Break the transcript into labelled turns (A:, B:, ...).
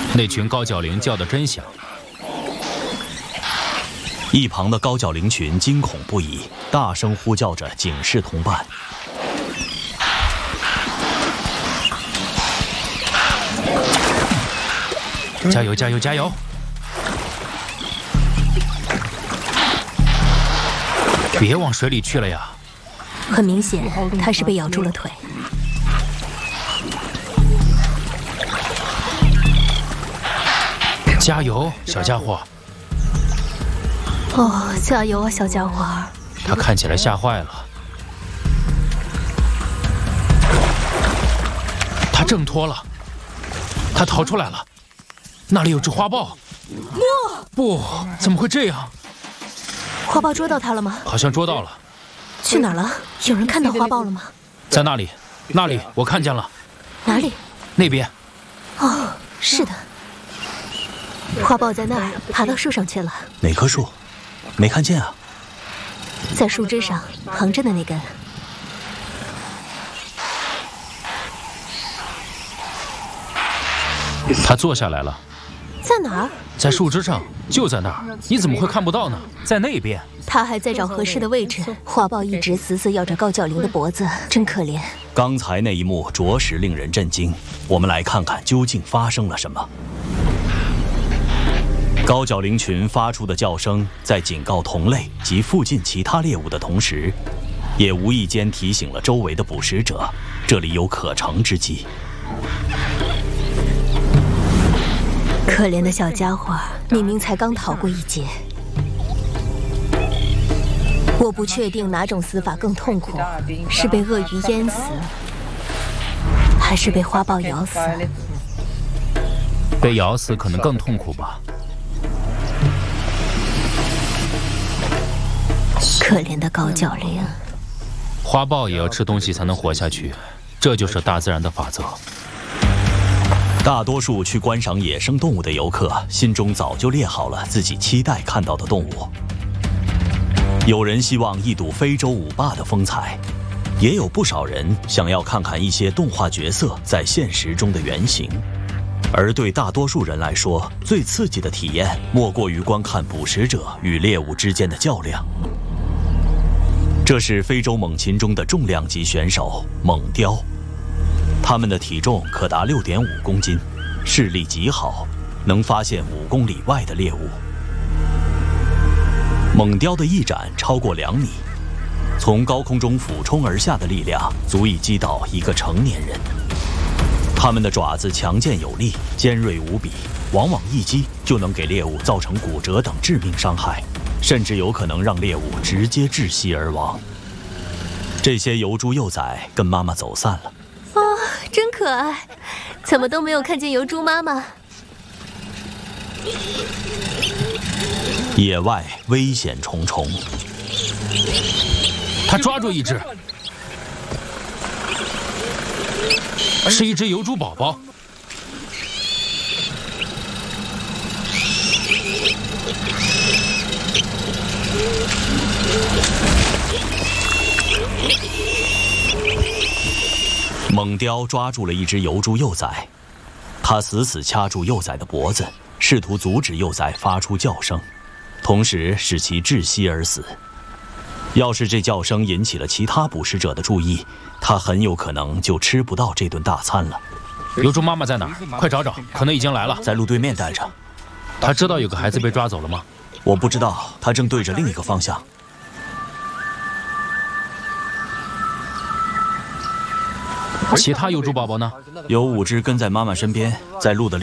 A: 那群高角羚叫得真响。
B: 一旁的高角羚群惊恐不已，大声呼叫着警示同伴。
A: 加油！加油！加油！别往水里去了呀！
C: 很明显，他是被咬住了腿。
A: 加油，小家伙！
C: 哦，加油啊，小家伙！
A: 他看起来吓坏了。他挣脱了，他逃出来了。那里有只花豹。不，怎么会这样？
C: 花豹捉到他了吗？
A: 好像捉到了。
C: 去哪儿了？有人看到花豹了吗？
A: 在那里，那里我看见了。
C: 哪里？
A: 那边。
C: 哦，是的。花豹在那儿，爬到树上去了。
B: 哪棵树？没看见啊。
C: 在树枝上横着的那根。
A: 他坐下来了。
C: 在哪儿？
A: 在树枝上，就在那儿。你怎么会看不到呢？在那边。
C: 他还在找合适的位置。花豹一直死死咬着高角羚的脖子，真可怜。
B: 刚才那一幕着实令人震惊。我们来看看究竟发生了什么。高角羚群发出的叫声，在警告同类及附近其他猎物的同时，也无意间提醒了周围的捕食者，这里有可乘之机。
C: 可怜的小家伙，明明才刚逃过一劫。我不确定哪种死法更痛苦，是被鳄鱼淹死，还是被花豹咬死。
A: 被咬死可能更痛苦吧。
C: 可怜的高角羚。
A: 花豹也要吃东西才能活下去，这就是大自然的法则。
B: 大多数去观赏野生动物的游客，心中早就列好了自己期待看到的动物。有人希望一睹非洲舞霸的风采，也有不少人想要看看一些动画角色在现实中的原型。而对大多数人来说，最刺激的体验莫过于观看捕食者与猎物之间的较量。这是非洲猛禽中的重量级选手猛雕，他们的体重可达6.5公斤，视力极好，能发现5公里外的猎物。猛雕的翼展超过2米，从高空中俯冲而下的力量足以击倒一个成年人。它们的爪子强健有力，尖锐无比，往往一击就能给猎物造成骨折等致命伤害，甚至有可能让猎物直接窒息而亡。这些疣猪幼崽跟妈妈走散了。
C: 哦，真可爱，怎么都没有看见疣猪妈妈。
B: 野外危险重重。
A: 他抓住一只，是一只疣猪宝宝。
B: 猛雕抓住了一只疣猪幼崽，他死死掐住幼崽的脖子，试图阻止幼崽发出叫声，同时使其窒息而死。要是这叫声引起了其他捕食者的注意，他很有可能就吃不到这顿大餐了。
A: 疣猪妈妈在哪儿？快找找，可能已经来了。
B: 在路对面待着。
A: 他知道有个孩子被抓走了吗？
B: 我不知道，他正对着另一个方向。
A: 其他疣猪宝宝呢？
B: 有5只跟在妈妈身边，在路的